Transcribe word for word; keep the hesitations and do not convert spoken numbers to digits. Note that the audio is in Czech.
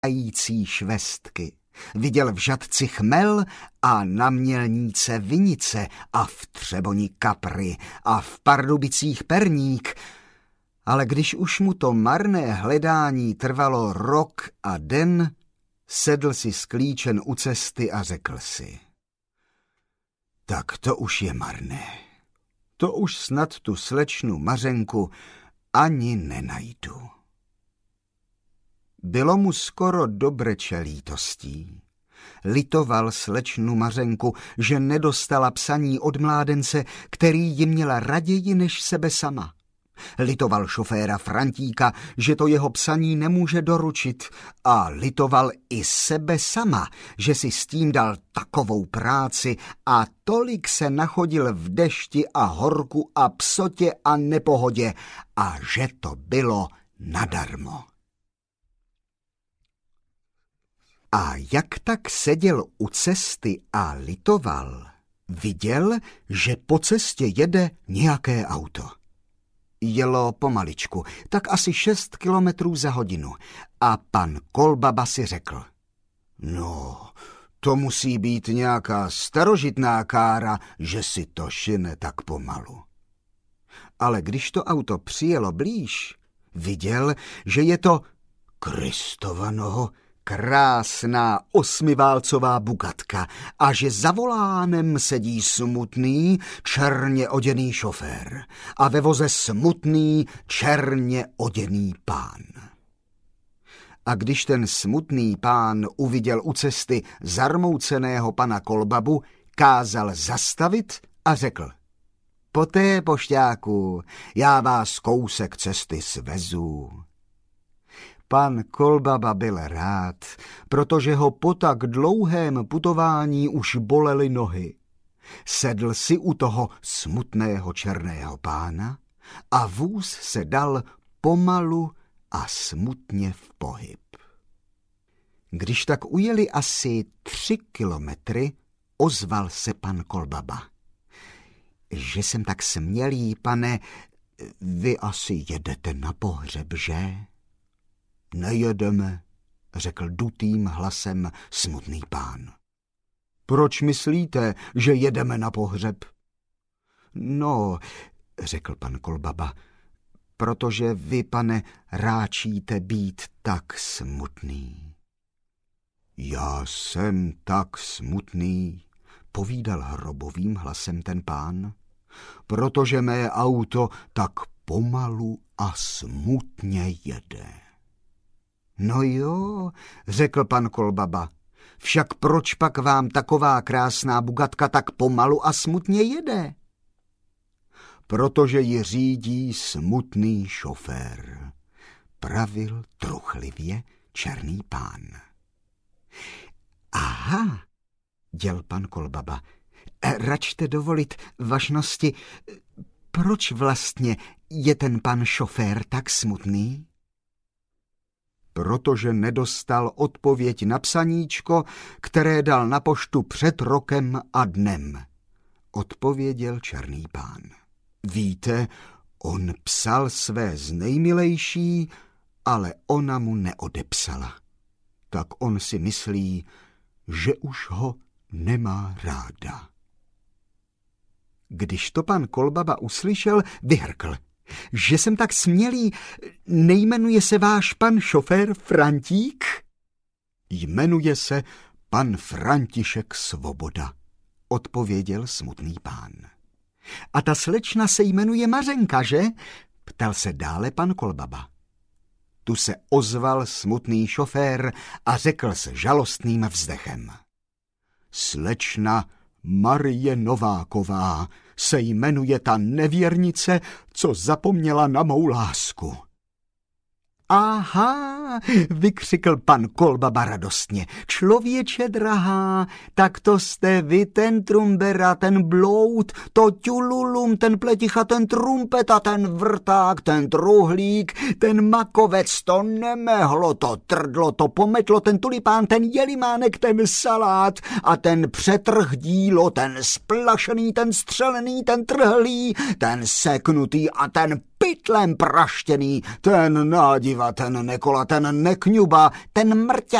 jící švestky. Viděl v žatci chmel a na mělníce vinice a v Třeboni kapry a v Pardubicích perník. Ale když už mu to marné hledání trvalo rok a den, sedl si sklíčen u cesty a řekl si: tak to už je marné. To už snad tu slečnu Mařenku ani nenajdu. Bylo mu skoro do breče lítostí. Litoval slečnu Mařenku, že nedostala psaní od mládence, který ji měla raději než sebe sama. Litoval šoféra Frantíka, že to jeho psaní nemůže doručit, a litoval i sebe sama, že si s tím dal takovou práci a tolik se nachodil v dešti a horku a psotě a nepohodě, a že to bylo nadarmo. A jak tak seděl u cesty a litoval, viděl, že po cestě jede nějaké auto. Jelo pomaličku, tak asi šest kilometrů za hodinu, a pan Kolbaba si řekl: no, to musí být nějaká starožitná kára, že si to šine tak pomalu. Ale když to auto přijelo blíž, viděl, že je to Kristova noho, krásná osmiválcová bugatka a že za volánem sedí smutný, černě oděný šofér a ve voze smutný, černě oděný pán. A když ten smutný pán uviděl u cesty zarmouceného pana Kolbabu, kázal zastavit a řekl: poté, pošťáku, já vás kousek cesty svezu. Pan Kolbaba byl rád, protože ho po tak dlouhém putování už bolely nohy. Sedl si u toho smutného černého pána a vůz se dal pomalu a smutně v pohyb. Když tak ujeli asi tři kilometry, ozval se pan Kolbaba: že jsem tak smělý, pane, vy asi jedete na pohřeb, že? Nejedeme, řekl dutým hlasem smutný pán. Proč myslíte, že jedeme na pohřeb? No, řekl pan Kolbaba, protože vy, pane, ráčíte být tak smutný. Já jsem tak smutný, povídal hrobovým hlasem ten pán, protože mé auto tak pomalu a smutně jede. No jo, řekl pan Kolbaba, však proč pak vám taková krásná bugatka tak pomalu a smutně jede? Protože ji řídí smutný šofér, pravil truchlivě černý pán. Aha, děl pan Kolbaba, račte dovolit, vašnosti, proč vlastně je ten pan šofér tak smutný? Protože nedostal odpověď na psaníčko, které dal na poštu před rokem a dnem, odpověděl černý pán. Víte, on psal své znejmilejší, ale ona mu neodepsala. Tak on si myslí, že už ho nemá ráda. Když to pan Kolbaba uslyšel, vyhrkl: že jsem tak smělý, nejmenuje se váš pan šofér Frantík? Jmenuje se pan František Svoboda, odpověděl smutný pán. A ta slečna se jmenuje Mařenka, že? Ptal se dále pan Kolbaba. Tu se ozval smutný šofér a řekl s žalostným vzdechem: slečna Marie Nováková se jmenuje ta nevěrnice, co zapomněla na mou lásku. Aha, vykřikl pan Kolbaba radostně. Člověče drahá, tak to jste vy, ten trumbera, ten bloud, to ťululum, ten pleticha, ten trumpeta, ten vrták, ten truhlík, ten makovec, to nemehlo, to trdlo, to pometlo, ten tulipán, ten jelimánek, ten salát a ten přetrh dílo, ten splašený, ten střelený, ten trhlý, ten seknutý a ten pi pytlem praštěný, ten nádiva, ten Nekola, ten nekňuba, ten mrťa